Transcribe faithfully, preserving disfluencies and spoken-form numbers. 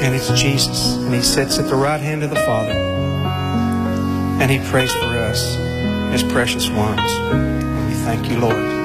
And it's Jesus. And he sits at the right hand of the Father. And he prays for us, his precious ones. We thank you, Lord.